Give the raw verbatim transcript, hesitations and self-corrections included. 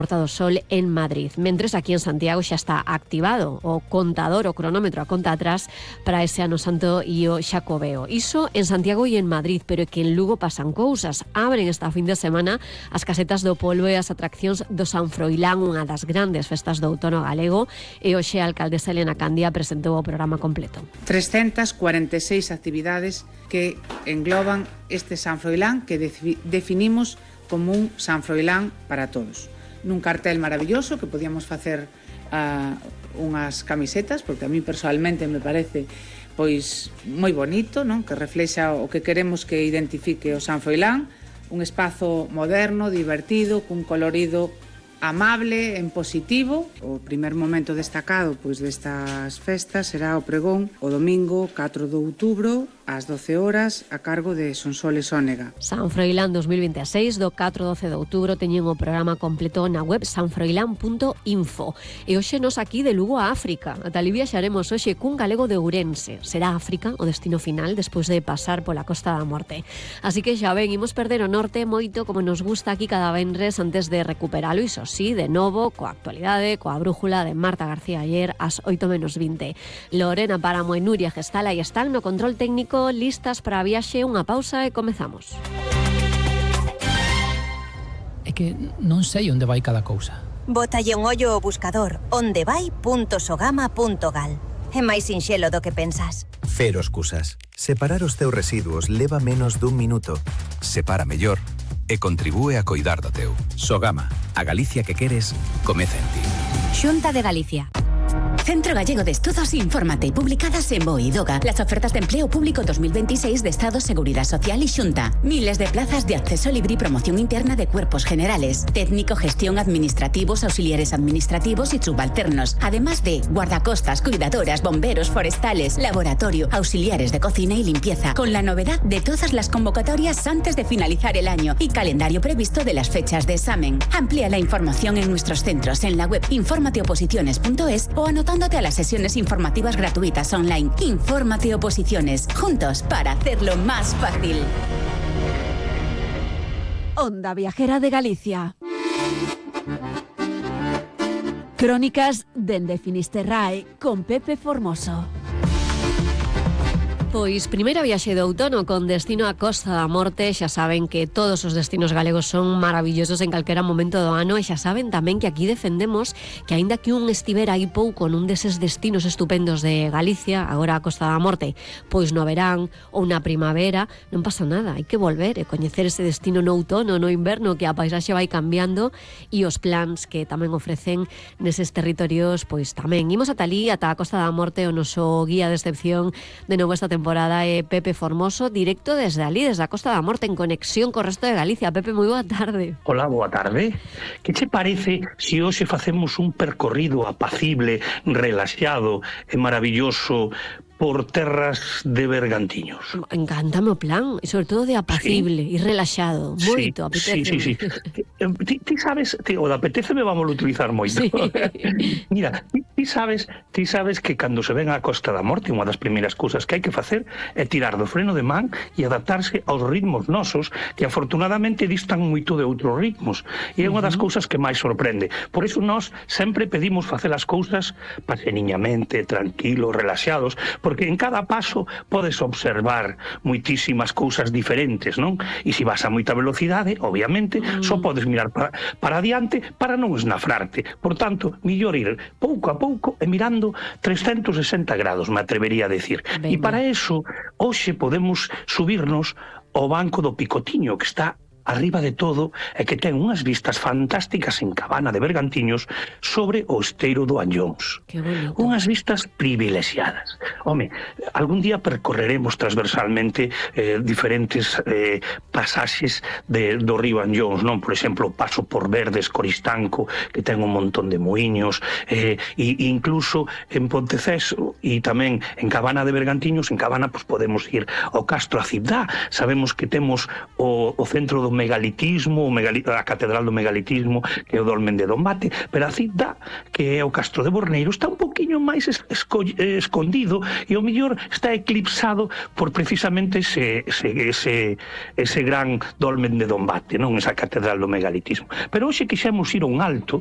Porta do Sol en Madrid. Mentres aquí en Santiago xa está activado o contador, o cronómetro a conta atrás para ese ano santo e o Xacobeo. Iso en Santiago e en Madrid, pero que en Lugo pasan cousas. Abren esta fin de semana as casetas do polvo e as atraccións do San Froilán, unha das grandes festas do outono galego, e hoxe a alcaldesa Elena Candia presentou o programa completo. trescentas cuarenta e seis actividades que engloban este San Froilán que definimos como un San Froilán para todos. Nun cartel maravilloso que podíamos facer uh, unhas camisetas, porque a mí personalmente me parece pois moi bonito, non? Que reflexa o que queremos que identifique o San Froilán, un espazo moderno, divertido, cun colorido amable, en positivo. O primer momento destacado pois destas festas será o pregón o domingo catro de outubro ás doce horas a cargo de Sonsoles Ónega. San Froilán dos mil vinte e seis do catro a doce de outubro teñen o programa completo na web san froilán punto info. E hoxe nos aquí de Lugo a África. Ata ali viaxaremos hoxe cun galego de Ourense. Será África o destino final despois de pasar pola Costa da Morte. Así que xa ven, imos perder o norte moito como nos gusta aquí cada venres antes de recuperalo, iso sí, de novo, coa actualidade, coa brújula de Marta García ayer ás oito menos vinte. Lorena Páramo e Nuria Gestala e están no control técnico, listas para a viaxe, unha pausa e comezamos. É que non sei onde vai cada cousa. Bótalle un ollo ao buscador ondevai punto sogama punto gal. É máis sinxelo do que pensas. Cero excusas. Separar os teus residuos leva menos dun minuto. Separa mellor e contribúe a coidar do teu. Sogama, a Galicia que queres, comeza en ti. Xunta de Galicia. Centro Gallego de Estudos Infórmate, publicadas en BOE y DOGA. Las ofertas de empleo público dos mil veintiséis de Estado, Seguridad Social y Xunta. Miles de plazas de acceso libre y promoción interna de cuerpos generales, técnico, gestión, administrativos, auxiliares administrativos y subalternos. Además de guardacostas, cuidadoras, bomberos, forestales, laboratorio, auxiliares de cocina y limpieza. Con la novedad de todas las convocatorias antes de finalizar el año y calendario previsto de las fechas de examen. Amplía la información en nuestros centros en la web infórmateoposiciones punto es o anotándote a las sesiones informativas gratuitas online. Infórmate Oposiciones, juntos para hacerlo más fácil. Onda Viajera de Galicia. Crónicas dende Finisterrae con Pepe Formoso. Pois primeira viaxe do outono con destino a Costa da Morte. Xa saben que todos os destinos galegos son maravillosos en calquera momento do ano e xa saben tamén que aquí defendemos que aínda que un estivera aí pouco nun deses destinos estupendos de Galicia, agora a Costa da Morte, pois no verán ou na primavera, non pasa nada, hai que volver e coñecer ese destino no outono, no inverno, que a paisaxe vai cambiando e os plans que tamén ofrecen neses territorios, pois tamén. Imos ata ali, ata a Costa da Morte, o noso guía de excepción de novo esta temporada temporada é Pepe Formoso, directo desde ali, desde a Costa da Morte, en conexión co resto de Galicia. Pepe, moi boa tarde. Hola, boa tarde. Que che parece se hoxe facemos un percorrido apacible, relaxado e maravilloso por terras de Bergantiños? Encántame o plan, e sobre todo de apacible e sí, relaxado, moito, sí, apetece. Sí, sí, sí. Ti, ti sabes, ti, o da apetece me vamos a utilizar moito. Sí. Mira, ti, ti sabes, ti sabes que cando se ven á Costa da Morte, unha das primeiras cousas que hai que facer é tirar do freno de man e adaptarse aos ritmos nosos, que afortunadamente distan moito de outros ritmos. E é unha das cousas que máis sorprende. Por iso nós sempre pedimos facer as cousas paseniñamente, tranquilos, relaxados, porque en cada paso podes observar moitísimas cousas diferentes, non? E se vas a moita velocidade, obviamente, mm. só podes mirar para, para adiante para non esnafrarte. Por tanto, millor ir pouco a pouco e mirando trescentos sesenta grados, me atrevería a decir. E para eso, hoxe podemos subirnos ao banco do Picotiño, que está arriba de todo e que ten unhas vistas fantásticas en Cabana de Bergantiños sobre o esteiro do Anllóns. Unhas vistas privilexiadas. Home, algún día percorreremos transversalmente eh, diferentes eh, pasaxes de, do río Anllóns, non? Por exemplo, o paso por Verdes, Coristanco, que ten un montón de muiños, eh, e incluso en Ponteceso e tamén en Cabana de Bergantiños. En Cabana pues, podemos ir ao Castro a Cibdá. Sabemos que temos o, o centro do do megalitismo, o megali a catedral do megalitismo, que é o Dolmen de Dombate, pero a cita, que é o Castro de Borneiro, está un poquinho máis esco escondido e o mellor está eclipsado por precisamente ese, ese, ese, ese gran Dolmen de Dombate, non esa catedral do megalitismo. Pero hoxe quixemos ir a un alto